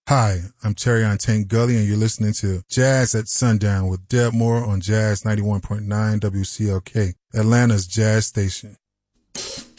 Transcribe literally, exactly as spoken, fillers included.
Hi, I'm Terry Antane Gully, and you're listening to Jazz at Sundown with Deb Moore on Jazz ninety-one point nine W C L K, Atlanta's Jazz Station.